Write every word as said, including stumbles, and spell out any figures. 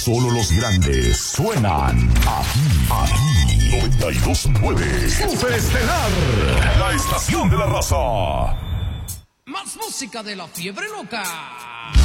solo los grandes suenan aquí, aquí. noventa y dos punto nueve Super Estelar, la estación de la raza. Más música de la fiebre loca.